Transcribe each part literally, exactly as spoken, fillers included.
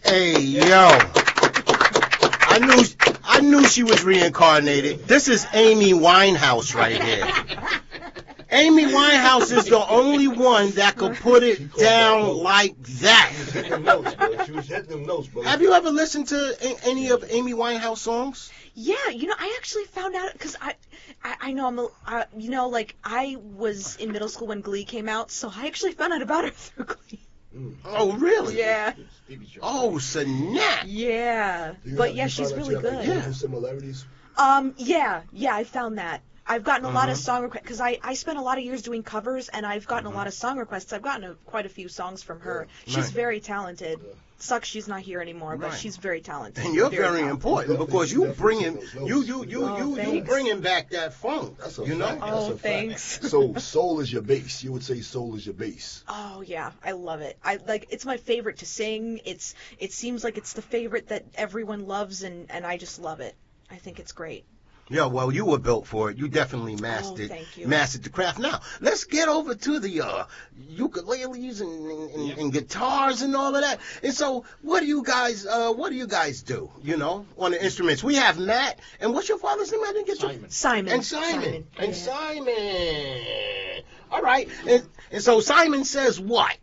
Hey, yo. I knew I knew she was reincarnated. This is Amy Winehouse right here. Amy Winehouse is the only one that could put it down like that. She was hitting them notes, bro. She was hitting them notes, bro. Have you ever listened to a- any of Amy Winehouse songs? Yeah, you know, I actually found out because I, I, I know I'm, a, uh, you know, like I was in middle school when Glee came out, so I actually found out about her through Glee. Mm. Oh, really? Yeah. Oh, snap. Yeah, Do you but have- yeah, you she's found out really you have, like, good. musical similarities? Um, yeah, yeah, I found that. I've gotten a lot of Uh-huh. song requests because I, I spent a lot of years doing covers, and I've gotten Uh-huh. a lot of song requests. I've gotten a, quite a few songs from her. Yeah. She's Right. very talented. Yeah. Sucks she's not here anymore, but Right. she's very talented. And you're very, talented. important because you bringing you you you Oh, you you thanks. bringing back that funk. That's a You know. fact. Oh, That's a fact. thanks. So soul is your base. You would say soul is your base. Oh yeah, I love it. I like it's my favorite to sing. It's it seems like it's the favorite that everyone loves, and and I just love it. I think it's great. Yeah, well, you were built for it. You definitely mastered Oh, thank you. mastered the craft. Now, let's get over to the uh, ukuleles and, and, and, and guitars and all of that. And so, what do you guys uh, what do you guys do? You know, on the instruments. We have Matt, and what's your father's name? I didn't get Simon. you. Simon. And Simon. Simon. And Yeah. Simon. All right. And, and so Simon says what?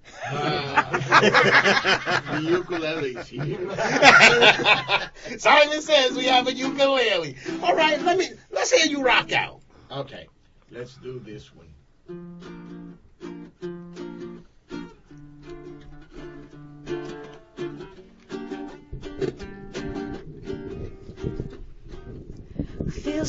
Uh, the ukulele's here. Simon says we have a ukulele. All right, let me let's hear you rock out. Okay, let's do this one.